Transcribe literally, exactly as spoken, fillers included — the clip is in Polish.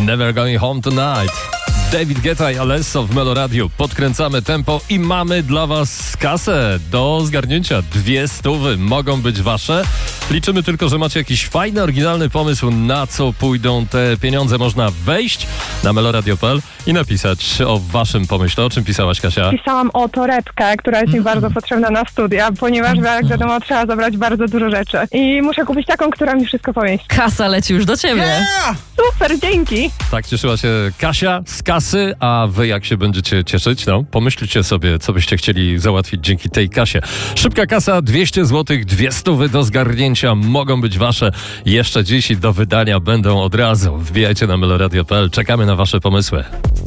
Never Going Home Tonight. David Guetta i Alesso w Melo Radio. Podkręcamy tempo i mamy dla was kasę do zgarnięcia. Dwie stówy mogą być wasze. Liczymy tylko, że macie jakiś fajny, oryginalny pomysł, na co pójdą te pieniądze. Można wejść na meloradio kropka p l i napisać o waszym pomyśle. O czym pisałaś, Kasia? Pisałam o torebkę, która jest mi bardzo potrzebna na studia, ponieważ jak wiadomo trzeba zabrać bardzo dużo rzeczy. I muszę kupić taką, która mi wszystko pomieści. Kasa leci już do ciebie. Yeah! Super, dzięki! Tak cieszyła się Kasia z kasy, a wy jak się będziecie cieszyć? No, pomyślcie sobie, co byście chcieli załatwić dzięki tej kasie. Szybka kasa, dwieście złotych, dwie stówy do zgarnięcia mogą być wasze. Jeszcze dziś i do wydania będą od razu. Wbijajcie na meloradio kropka p l. Czekamy na wasze pomysły.